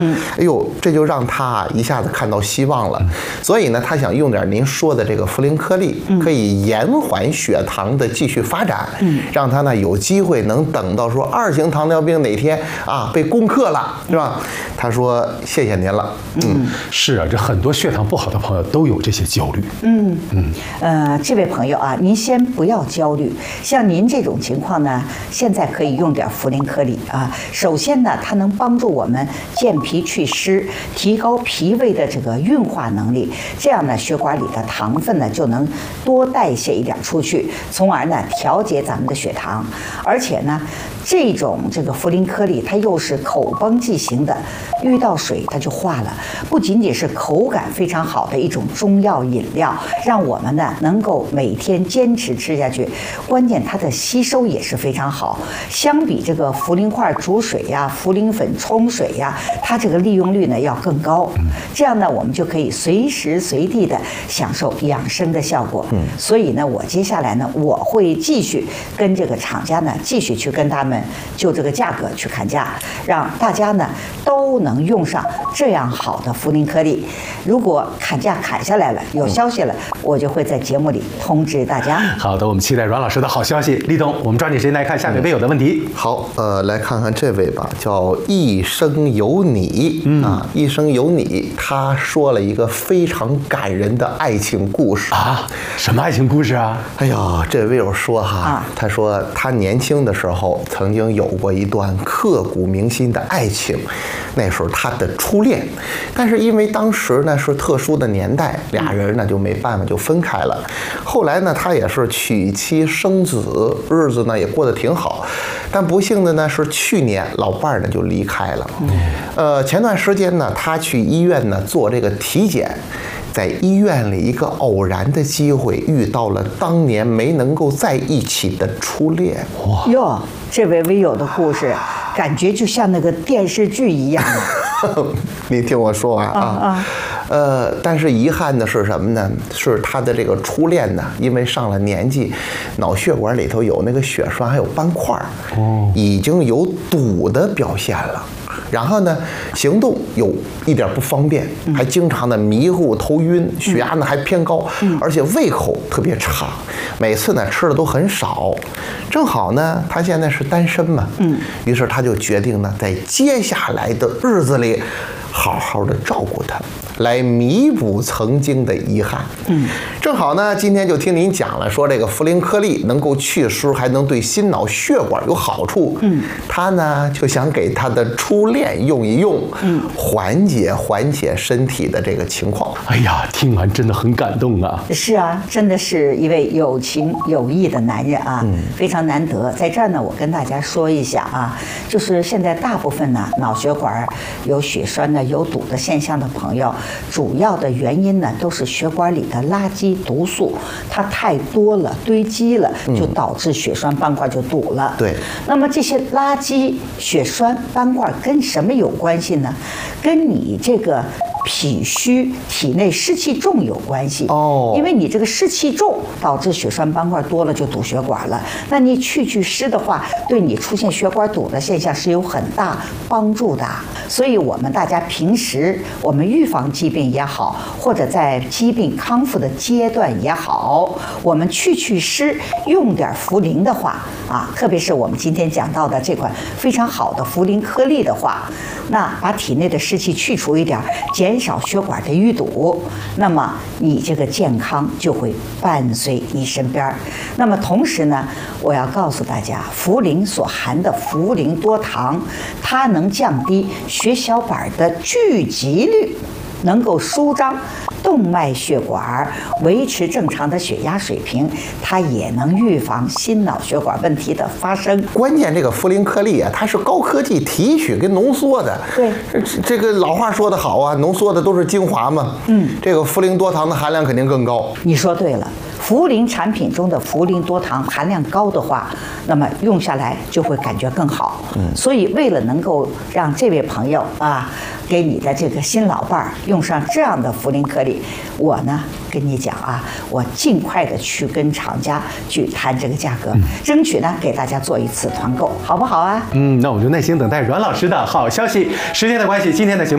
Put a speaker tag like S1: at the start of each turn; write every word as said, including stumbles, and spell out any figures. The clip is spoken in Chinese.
S1: 嗯，
S2: 哎呦，这就让他一下子看到希望了。所以呢，他想用点您说的这个茯苓颗粒，可以延缓血糖的继续发展，嗯，让他呢有机会能等到说二型糖尿病哪天啊被攻克了，是吧？他说谢谢您了。
S1: 嗯，
S3: 是啊，这很多血糖不好的朋友都有这些焦虑。
S1: 嗯嗯，呃，这位朋友啊，您先不要焦虑。像您这种情况呢，现在可以用点茯苓颗粒啊。首先呢，它能帮助我们健脾祛湿，提高脾胃的这个运化能力，这样呢，血管里的糖分呢就能多代谢一点出去，从而呢调节咱们的血糖。而且呢，这种这个茯苓颗粒它又是口崩剂型的，遇到水它就化了。不仅仅是口感非常好的一种中药饮料，让我们呢能够每天坚持吃下去。关键它的吸收也是非常好，相比这个茯苓块煮水呀、茯苓粉冲水呀，它这个利用率呢要更高。这样呢，我们就可以随时随地的享受养生的效果。所以呢，我接下来呢，我会继续跟这个厂家呢继续去跟他们就这个价格去砍价，让大家呢都能用上这样好的茯苓颗粒。如果砍价砍下来了，有消息了，我就会在节目里通知大家。
S3: 好的，我们期待阮老师的好消息。立冬，我们抓紧时间来看下面微友的问题。
S2: 好，呃，来看看这位吧，叫一生有你、嗯、啊，一生有你，他说了一个非常感人的爱情故事
S3: 啊。什么爱情故事啊？
S2: 哎呀，这位微友说哈、啊，他说他年轻的时候曾经有过一段刻骨铭心的爱情，那时候他的初恋，但是因为当时呢是特殊的年代，俩人呢就没办法就分开了。后来呢，他也是娶妻生子，日子呢也过得挺好，但不幸的呢是去年老伴儿呢就离开了。呃，前段时间呢，他去医院呢做这个体检。在医院里一个偶然的机会遇到了当年没能够在一起的初恋。
S1: 哇哟，这位微友的故事感觉就像那个电视剧一样啊。
S2: 你听我说完啊，啊呃，但是遗憾的是什么呢？是他的这个初恋呢，因为上了年纪，脑血管里头有那个血栓还有斑块，哦，已经有堵的表现了。然后呢，行动有一点不方便，还经常的迷糊、头晕，血压呢还偏高，而且胃口特别差，每次呢吃的都很少。正好呢，他现在是单身嘛，嗯，于是他就决定呢，在接下来的日子里，好好的照顾他，来弥补曾经的遗憾。嗯，正好呢，今天就听您讲了，说这个茯苓颗粒能够祛湿，还能对心脑血管有好处。嗯，他呢就想给他的初恋用一用，嗯，缓解缓解身体的这个情况。
S3: 哎呀，听完真的很感动啊！
S1: 是啊，真的是一位有情有义的男人啊，嗯、非常难得。在这儿呢，我跟大家说一下啊，就是现在大部分呢脑血管有血栓的、有堵的现象的朋友，主要的原因呢都是血管里的垃圾毒素它太多了，堆积了，就导致血栓斑块就堵了。
S2: 对、嗯，
S1: 那么这些垃圾血栓斑块跟什么有关系呢？跟你这个脾虚、体内湿气重有关系哦，因为你这个湿气重，导致血栓斑块多了，就堵血管了。那你去去湿的话，对你出现血管堵的现象是有很大帮助的。所以，我们大家平时我们预防疾病也好，或者在疾病康复的阶段也好，我们去去湿，用点茯苓的话啊，特别是我们今天讲到的这款非常好的茯苓颗粒的话，那把体内的湿气去除一点，减少血管的淤堵，那么你这个健康就会伴随你身边。那么同时呢，我要告诉大家，茯苓所含的茯苓多糖，它能降低血小板的聚集率，能够舒张动脉血管，维持正常的血压水平，它也能预防心脑血管问题的发生。
S2: 关键这个茯苓颗粒啊，它是高科技提取跟浓缩的。
S1: 对，
S2: 这个老话说得好啊，浓缩的都是精华嘛。嗯，这个茯苓多糖的含量肯定更高。
S1: 你说对了。茯苓产品中的茯苓多糖含量高的话，那么用下来就会感觉更好。嗯，所以为了能够让这位朋友啊，给你的这个新老伴儿用上这样的茯苓颗粒，我呢跟你讲啊，我尽快的去跟厂家去谈这个价格，嗯、争取呢给大家做一次团购，好不好啊？
S3: 嗯，那我就耐心等待阮老师的好消息。时间的关系，今天的节目。